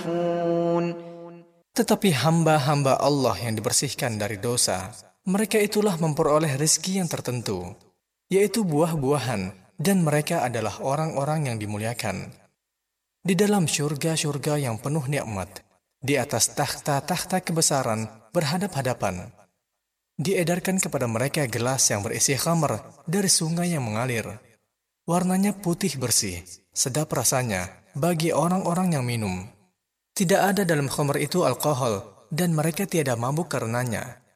عفون. Tetapi hamba-hamba Allah yang dibersihkan dari dosa, mereka itulah memperoleh rezeki yang tertentu, yaitu buah-buahan, dan mereka adalah orang-orang yang dimuliakan. Di dalam syurga-syurga yang penuh nikmat, di atas takhta-takhta kebesaran berhadap-hadapan, diedarkan kepada mereka gelas yang berisi khamr dari sungai yang mengalir. Warnanya putih bersih, sedap rasanya bagi orang-orang yang minum. Tidak ada dalam khamr itu alkohol, dan mereka tiada mabuk karenanya.